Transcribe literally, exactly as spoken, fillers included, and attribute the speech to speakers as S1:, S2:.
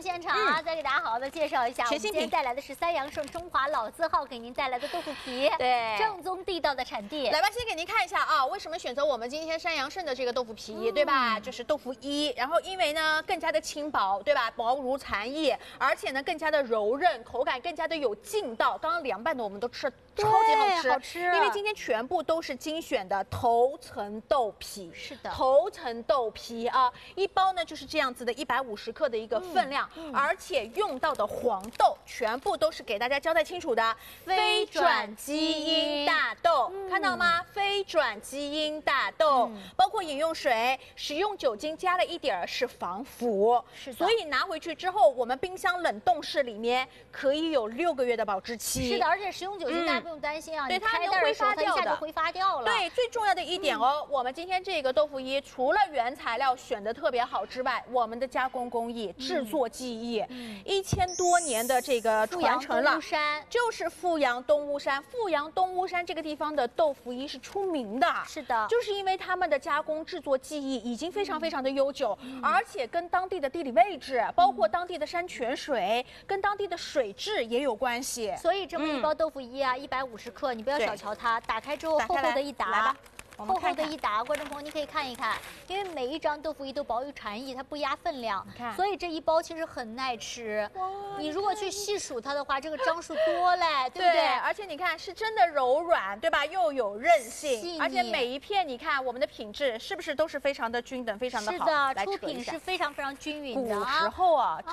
S1: 现场啊，嗯、再给大家好好的介绍一下，我们今天带来的是三阳盛中华老字号给您带来的豆腐皮，
S2: 对，
S1: 正宗地道的产地。
S2: 来吧，先给您看一下啊，为什么选择我们今天三阳盛的这个豆腐皮，嗯、对吧？就是豆腐衣，然后因为呢更加的轻薄，对吧？薄如蝉翼，而且呢更加的柔韧，口感更加的有劲道。刚刚凉拌的我们都吃了。 超级好吃，
S1: 好吃！
S2: 因为今天全部都是精选的头层豆皮，
S1: 是的，
S2: 头层豆皮啊，一包呢就是这样子的，一百五十克的一个分量，嗯嗯、而且用到的黄豆全部都是给大家交代清楚的，非转基因大豆，嗯、看到吗？非转基因大豆，嗯、包括饮用水，食用酒精加了一点儿是防腐，
S1: 是的，
S2: 所以拿回去之后，我们冰箱冷冻室里面可以有六个月的保质期。
S1: 是的，而且食用酒精大家不用担心啊，
S2: 对，
S1: 它
S2: 能挥发掉的，
S1: 它一下就挥发掉了。
S2: 对，最重要的一点哦，嗯、我们今天这个豆腐衣除了原材料选的特别好之外，我们的加工工艺、嗯、制作技艺，嗯、一千多年的这个传承了，就是富阳东乌山。富阳东乌山这个地方的豆腐衣是出名的，
S1: 是的，
S2: 就是因为他们的加工制作技艺已经非常非常的悠久，嗯、而且跟当地的地理位置，包括当地的山泉水，嗯、跟当地的水质也有关系。
S1: 所以这么一包豆腐衣啊，一百五十克。 你不要小瞧它，打开之后厚厚的一沓，厚厚的一沓，观众朋友你可以看一看，因为每一张豆腐衣都薄于蝉翼，它不压分量，所以这一包其实很耐吃。你如果去细数它的话，这个张数多嘞，对不对？
S2: 而且你看是真的柔软，对吧？又有韧性，而且每一片你看我们的品质是不是都是非常的均等，非常的好？
S1: 是的，出品是非常非常均匀的。
S2: 古时候啊。